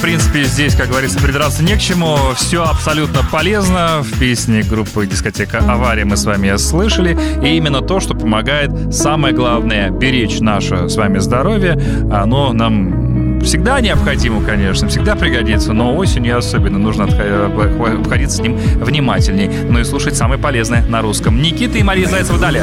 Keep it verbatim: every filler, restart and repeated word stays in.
принципе, здесь, как говорится, придраться не к чему. Все абсолютно полезно. В песне группы «Дискотека Авария» мы с вами слышали. И именно то, что помогает, самое главное, беречь наше с вами здоровье. Оно нам всегда необходимо, конечно, всегда пригодится, но осенью особенно нужно обходиться с ним внимательней. Ну и слушать самое полезное на русском. Никита и Мария Зайцева далее.